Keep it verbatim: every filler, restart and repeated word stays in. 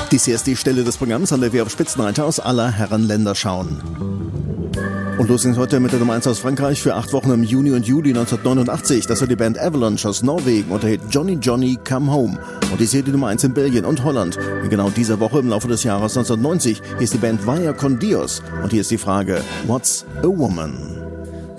Dies hier ist die Stelle des Programms, an der wir auf Spitzenreiter aus aller Herrenländer schauen. Und los geht's heute mit der Nummer eins aus Frankreich für acht Wochen im Juni und Juli neunzehnhundertneunundachtzig. Das war die Band Avalanche aus Norwegen und der Hit Johnny Johnny Come Home. Und dies hier die Nummer eins in Belgien und Holland. In genau dieser Woche im Laufe des Jahres neunzehnhundertneunzig hier ist die Band Vaya con Dios. Und hier ist die Frage, What's a Woman?